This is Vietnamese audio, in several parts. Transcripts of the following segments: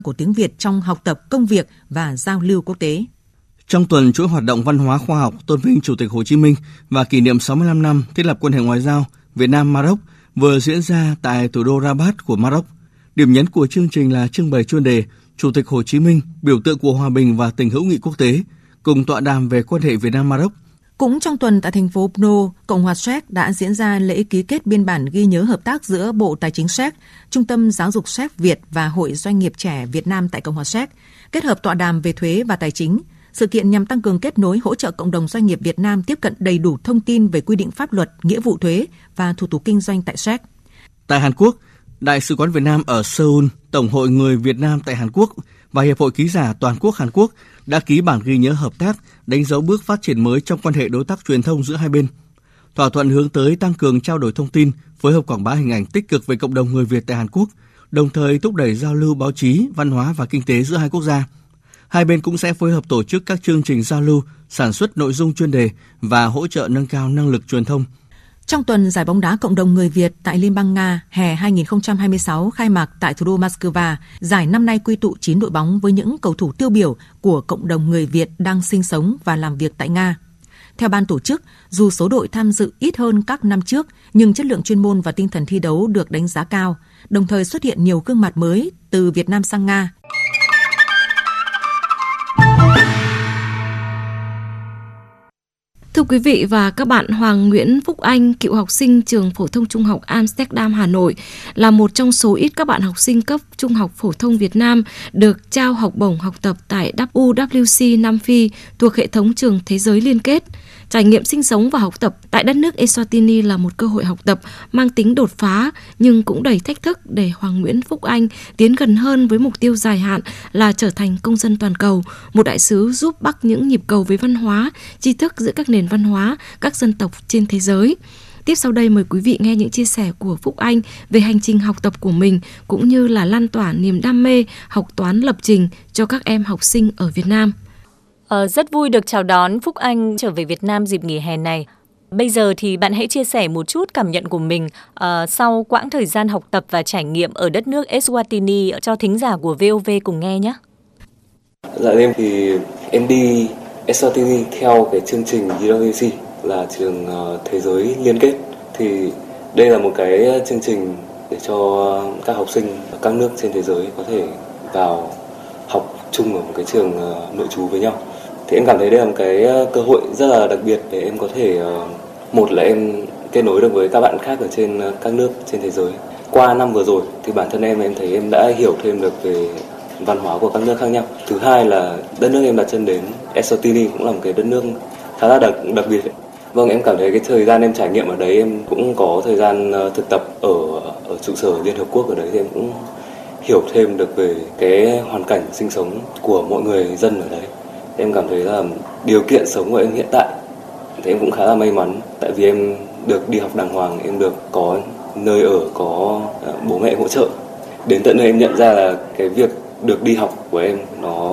của tiếng Việt trong học tập, công việc và giao lưu quốc tế. Trong tuần chuỗi hoạt động văn hóa khoa học tôn vinh Chủ tịch Hồ Chí Minh và kỷ niệm 65 năm thiết lập quan hệ ngoại giao Việt Nam-Maroc vừa diễn ra tại thủ đô Rabat của Maroc. Điểm nhấn của chương trình là trưng bày chuyên đề Chủ tịch Hồ Chí Minh, biểu tượng của hòa bình và tình hữu nghị quốc tế, cùng tọa đàm về quan hệ Việt Nam-Maroc. Cũng trong tuần tại thành phố Brno, Cộng hòa Séc đã diễn ra lễ ký kết biên bản ghi nhớ hợp tác giữa Bộ Tài chính Séc, Trung tâm Giáo dục Séc Việt và Hội Doanh nghiệp trẻ Việt Nam tại Cộng hòa Séc, kết hợp tọa đàm về thuế và tài chính. Sự kiện nhằm tăng cường kết nối hỗ trợ cộng đồng doanh nghiệp Việt Nam tiếp cận đầy đủ thông tin về quy định pháp luật, nghĩa vụ thuế và thủ tục kinh doanh tại Séc. Tại Hàn Quốc, Đại sứ quán Việt Nam ở Seoul, Tổng hội Người Việt Nam tại Hàn Quốc và Hiệp hội Ký giả Toàn quốc Hàn Quốc đã ký bản ghi nhớ hợp tác, đánh dấu bước phát triển mới trong quan hệ đối tác truyền thông giữa hai bên. Thỏa thuận hướng tới tăng cường trao đổi thông tin, phối hợp quảng bá hình ảnh tích cực về cộng đồng người Việt tại Hàn Quốc, đồng thời thúc đẩy giao lưu báo chí, văn hóa và kinh tế giữa hai quốc gia. Hai bên cũng sẽ phối hợp tổ chức các chương trình giao lưu, sản xuất nội dung chuyên đề và hỗ trợ nâng cao năng lực truyền thông. Trong tuần giải bóng đá cộng đồng người Việt tại Liên bang Nga hè 2026 khai mạc tại thủ đô Moscow, giải năm nay quy tụ 9 đội bóng với những cầu thủ tiêu biểu của cộng đồng người Việt đang sinh sống và làm việc tại Nga. Theo ban tổ chức, dù số đội tham dự ít hơn các năm trước, nhưng chất lượng chuyên môn và tinh thần thi đấu được đánh giá cao, đồng thời xuất hiện nhiều gương mặt mới từ Việt Nam sang Nga. Thưa quý vị và các bạn, Hoàng Nguyễn Phúc Anh, cựu học sinh trường phổ thông trung học Amsterdam, Hà Nội, là một trong số ít các bạn học sinh cấp trung học phổ thông Việt Nam được trao học bổng học tập tại UWC Nam Phi thuộc hệ thống trường thế giới liên kết. Trải nghiệm sinh sống và học tập tại đất nước Eswatini là một cơ hội học tập mang tính đột phá nhưng cũng đầy thách thức để Hoàng Nguyễn Phúc Anh tiến gần hơn với mục tiêu dài hạn là trở thành công dân toàn cầu, một đại sứ giúp bắt những nhịp cầu về văn hóa, tri thức giữa các nền văn hóa, các dân tộc trên thế giới. Tiếp sau đây mời quý vị nghe những chia sẻ của Phúc Anh về hành trình học tập của mình cũng như là lan tỏa niềm đam mê học toán lập trình cho các em học sinh ở Việt Nam. Rất vui được chào đón Phúc Anh trở về Việt Nam dịp nghỉ hè này. Bây giờ thì bạn hãy chia sẻ một chút cảm nhận của mình sau quãng thời gian học tập và trải nghiệm ở đất nước Eswatini cho thính giả của VOV cùng nghe nhé. Dạ em thì em đi Eswatini theo cái chương trình UWC là trường thế giới liên kết. Thì đây là một cái chương trình để cho các học sinh ở các nước trên thế giới có thể vào học chung ở một cái trường nội trú với nhau. Thì em cảm thấy đây là một cái cơ hội rất là đặc biệt để em có thể, một là em kết nối được với các bạn khác ở trên các nước trên thế giới. Qua năm vừa rồi thì bản thân em thấy em đã hiểu thêm được về văn hóa của các nước khác nhau. Thứ hai là đất nước em đặt chân đến, Eswatini, cũng là một cái đất nước khá là đặc biệt. Vâng, em cảm thấy cái thời gian em trải nghiệm ở đấy, em cũng có thời gian thực tập ở trụ sở Liên Hợp Quốc ở đấy, thì em cũng hiểu thêm được về cái hoàn cảnh sinh sống của mọi người dân ở đấy. Em cảm thấy là điều kiện sống của em hiện tại thì em cũng khá là may mắn, tại vì em được đi học đàng hoàng, em được có nơi ở, có bố mẹ hỗ trợ. Đến tận nơi em nhận ra là cái việc được đi học của em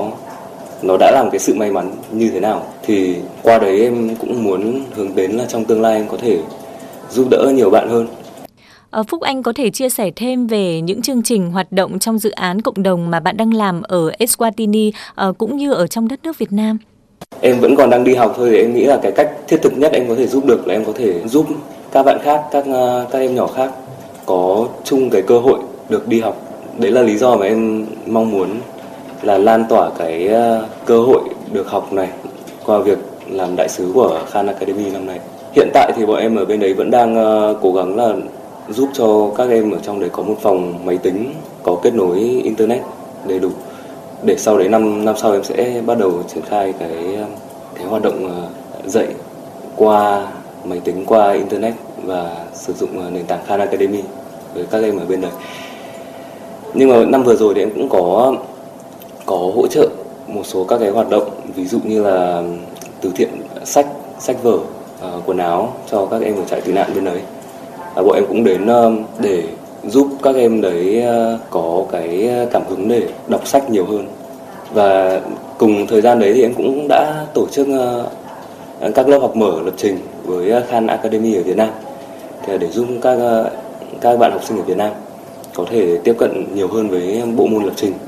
nó đã là một cái sự may mắn như thế nào. Thì qua đấy em cũng muốn hướng đến là trong tương lai em có thể giúp đỡ nhiều bạn hơn. Phúc Anh có thể chia sẻ thêm về những chương trình hoạt động trong dự án cộng đồng mà bạn đang làm ở Eswatini cũng như ở trong đất nước Việt Nam? Em vẫn còn đang đi học thôi, thì em nghĩ là cái cách thiết thực nhất em có thể giúp được là em có thể giúp các bạn khác, các em nhỏ khác có chung cái cơ hội được đi học. Đấy là lý do mà em mong muốn là lan tỏa cái cơ hội được học này qua việc làm đại sứ của Khan Academy năm nay. Hiện tại thì bọn em ở bên đấy vẫn đang cố gắng là giúp cho các em ở trong đấy có một phòng máy tính có kết nối internet đầy đủ, để sau đấy năm sau em sẽ bắt đầu triển khai cái hoạt động dạy qua máy tính, qua internet và sử dụng nền tảng Khan Academy với các em ở bên đấy. Nhưng mà năm vừa rồi thì em cũng có hỗ trợ một số các cái hoạt động, ví dụ như là từ thiện sách vở, quần áo cho các em ở trại tị nạn bên đấy. Bọn em cũng đến để giúp các em đấy có cái cảm hứng để đọc sách nhiều hơn. Và cùng thời gian đấy thì em cũng đã tổ chức các lớp học mở lập trình với Khan Academy ở Việt Nam, thì để giúp các bạn học sinh ở Việt Nam có thể tiếp cận nhiều hơn với bộ môn lập trình.